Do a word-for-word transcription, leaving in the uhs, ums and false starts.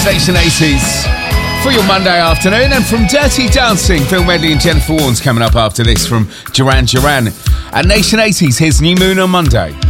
Nation eighties for your Monday afternoon. And from Dirty Dancing, Phil Medley and Jennifer Warnes coming up after this from Duran Duran. At Nation eighties, here's New Moon on Monday.